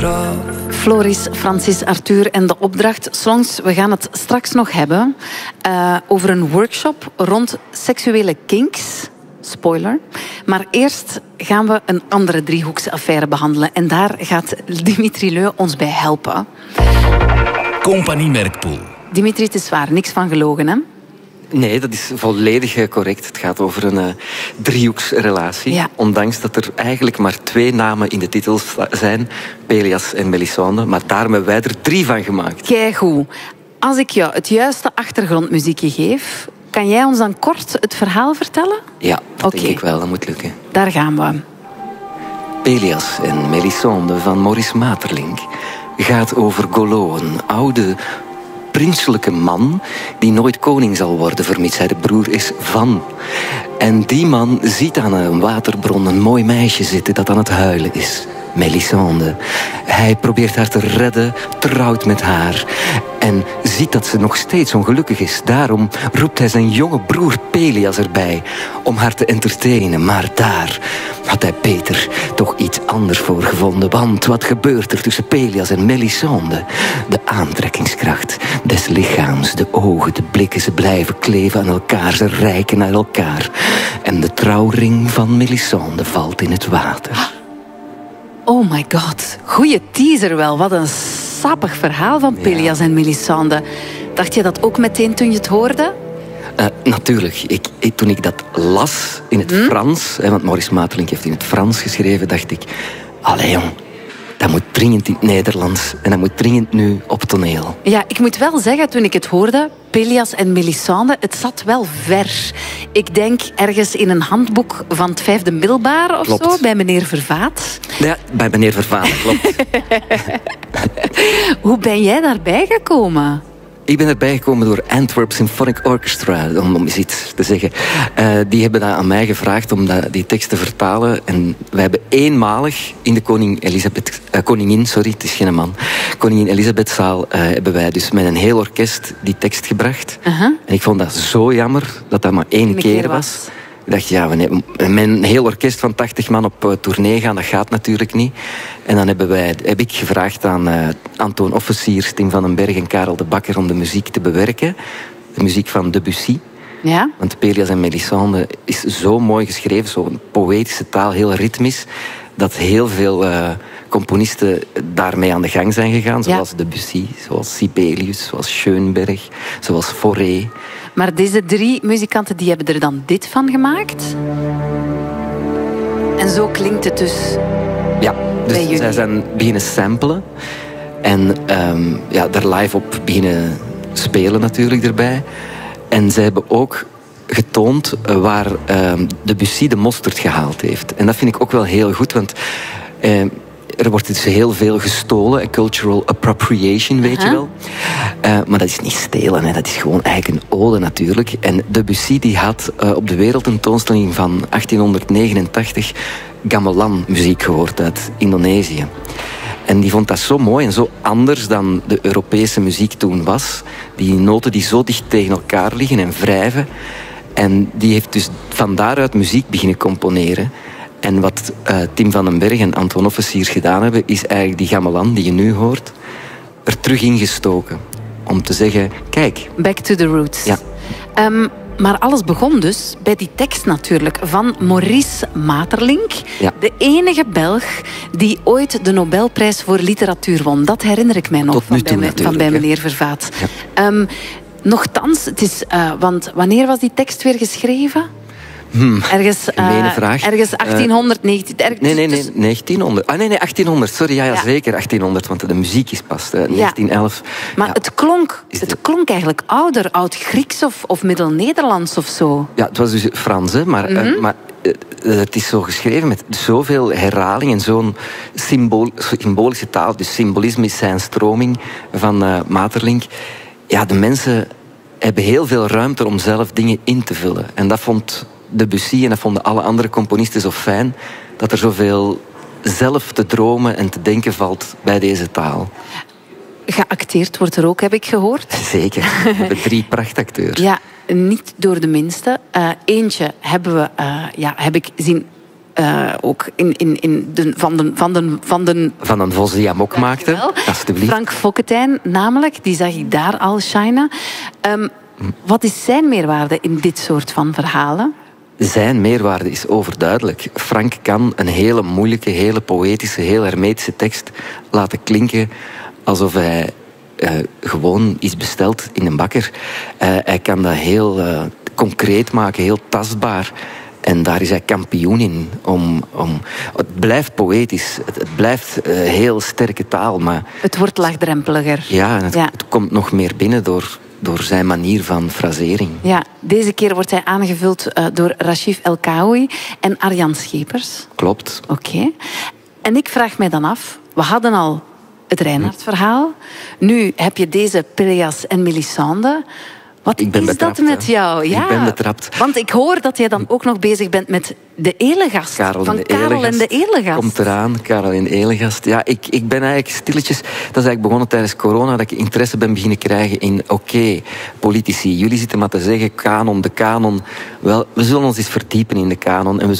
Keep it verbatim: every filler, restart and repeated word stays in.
graf. Floris, Francis, Arthur en de opdracht Songs. We gaan het straks nog hebben uh, over een workshop rond seksuele kinks. Spoiler. Maar eerst gaan we een andere driehoeksaffaire behandelen. En daar gaat Dimitri Leu ons bij helpen. Compagnie Merkpoel. Dimitri, het is waar. Niks van gelogen, hè? Nee, dat is volledig correct. Het gaat over een uh, driehoeksrelatie. Ja. Ondanks dat er eigenlijk maar twee namen in de titel zijn. Pelias en Melisande. Maar daarom hebben wij er drie van gemaakt. Keigoed. Als ik jou het juiste achtergrondmuziekje geef, kan jij ons dan kort het verhaal vertellen? Ja, dat okay. denk ik wel. Dat moet lukken. Daar gaan we. Pelias en Melisande van Maurice Maeterlinck gaat over Golo, een oude prinselijke man die nooit koning zal worden, vermits hij de broer is van. En die man ziet aan een waterbron een mooi meisje zitten dat aan het huilen is. Melisande. Hij probeert haar te redden, trouwt met haar en ziet dat ze nog steeds ongelukkig is. Daarom roept hij zijn jonge broer Pelias erbij om haar te entertainen. Maar daar had hij Peter toch iets anders voor gevonden. Want wat gebeurt er tussen Pelias en Melisande? De aantrekkingskracht des lichaams, de ogen, de blikken, ze blijven kleven aan elkaar, ze reiken naar elkaar. En de trouwring van Melisande valt in het water. Oh my god, goeie teaser wel. Wat een sappig verhaal van Pelias ja. en Melisande. Dacht je dat ook meteen toen je het hoorde? Uh, natuurlijk. Ik, ik, toen ik dat las in het hmm? Frans, hè, want Maurice Maeterlinck heeft in het Frans geschreven, dacht ik, allee jong, dat moet dringend in het Nederlands en dat moet dringend nu op toneel. Ja, ik moet wel zeggen, toen ik het hoorde, Pelias en Melisande, het zat wel ver. Ik denk ergens in een handboek van het vijfde middelbaar of klopt. Zo, bij meneer Vervaat. Ja, bij meneer Vervaat, klopt. Hoe ben jij daarbij gekomen? Ik ben erbij gekomen door Antwerp Symphonic Orchestra, om, om eens iets te zeggen. Uh, die hebben dat aan mij gevraagd om dat, die tekst te vertalen. En wij hebben eenmalig in de koning Elisabeth, uh, koningin, sorry, het is geen man, koningin Elisabethzaal, uh, hebben wij dus met een heel orkest die tekst gebracht. Uh-huh. En ik vond dat zo jammer dat dat maar één keer, keer was. was. Ik dacht, ja, met een heel orkest van tachtig man op uh, tournee gaan, dat gaat natuurlijk niet. En dan hebben wij, heb ik gevraagd aan uh, Antoon Officiers, Tim van den Berg en Karel de Bakker om de muziek te bewerken. De muziek van Debussy. Ja? Want Pelias en Melisande is zo mooi geschreven, zo'n poëtische taal, heel ritmisch, dat heel veel uh, componisten daarmee aan de gang zijn gegaan. Zoals ja. Debussy, zoals Sibelius, zoals Schoenberg, zoals Fauré. Maar deze drie muzikanten die hebben er dan dit van gemaakt. En zo klinkt het dus. Ja, dus zij zijn beginnen samplen. En um, ja, daar live op beginnen spelen natuurlijk erbij. En zij hebben ook getoond waar um, Debussy de mosterd gehaald heeft. En dat vind ik ook wel heel goed, want Um, er wordt dus heel veel gestolen. Cultural appropriation, weet uh-huh. je wel. Uh, maar dat is niet stelen, hè. Dat is gewoon eigenlijk een ode natuurlijk. En Debussy die had uh, op de wereldtentoonstelling van achttien negenentachtig gamelan muziek gehoord uit Indonesië. En die vond dat zo mooi en zo anders dan de Europese muziek toen was. Die noten die zo dicht tegen elkaar liggen en wrijven. En die heeft dus van daaruit muziek beginnen componeren. En wat uh, Tim van den Berg en Anton Officiers gedaan hebben, is eigenlijk die gamelan die je nu hoort, er terug ingestoken. Om te zeggen, kijk. Back to the roots. Ja. Um, maar alles begon dus bij die tekst natuurlijk van Maurice Maeterlinck. Ja. De enige Belg die ooit de Nobelprijs voor literatuur won. Dat herinner ik mij nog Tot nu toe, van, bij, van bij meneer Vervaat. Ja. Um, nochtans, het is, uh, want wanneer was die tekst weer geschreven? Hmm, ergens, uh, vraag. ergens achttienhonderd, negentien... Ergens, nee, nee, nee, negentienhonderd. Ah, nee, nee, achttienhonderd. Sorry, ja, ja, ja. zeker achttienhonderd, want de muziek is pas uh, negentien elf. Maar ja. het, klonk, het klonk eigenlijk ouder, oud-Grieks of, of Middel-Nederlands of zo. Ja, het was dus Frans, hè, maar... Mm-hmm. uh, maar uh, het is zo geschreven met zoveel herhaling en zo'n symbool, symbolische taal. Dus symbolisme is zijn stroming van uh, Maeterlinck. Ja, de mensen hebben heel veel ruimte om zelf dingen in te vullen. En dat vond Debussy en dat vonden alle andere componisten zo fijn, dat er zoveel zelf te dromen en te denken valt bij deze taal. Geacteerd wordt er ook, heb ik gehoord. Zeker. We hebben drie prachtacteurs. Ja, niet door de minste. Uh, eentje hebben we, uh, ja, heb ik zien Uh, ook in, in, in de, van de... Van de, van de van een Vos die amok maakte. Alsjeblieft. Frank Focketijn namelijk, die zag ik daar al shinen. Um, hm. Wat is zijn meerwaarde in dit soort van verhalen? Zijn meerwaarde is overduidelijk. Frank kan een hele moeilijke, hele poëtische, heel hermetische tekst laten klinken alsof hij uh, gewoon iets bestelt in een bakker. Uh, hij kan dat heel uh, concreet maken, heel tastbaar. En daar is hij kampioen in. Om, om, het blijft poëtisch. Het, het blijft uh, heel sterke taal. Maar het wordt laagdrempeliger. Ja, en het, ja. het komt nog meer binnen door, door zijn manier van frasering. Ja, deze keer wordt hij aangevuld uh, door Rachif El Kaoui en Arjan Schepers. Klopt. Oké. Okay. En ik vraag mij dan af, we hadden al het Reinhard-verhaal. Nu heb je deze Peleas en Melisande. Wat ik ben is betrapt, dat met jou? Ja. Ik ben betrapt. Want ik hoor dat jij dan ook nog bezig bent met de Elegast. Karel van de Karel Elegast. en de Elegast. Komt eraan, Karel en de Elegast. Ja, ik, ik ben eigenlijk stilletjes... Dat is eigenlijk begonnen tijdens corona, dat ik interesse ben beginnen krijgen in... Oké, okay, politici, jullie zitten maar te zeggen, kanon, de kanon. Wel, we zullen ons eens verdiepen in de kanon. En we zullen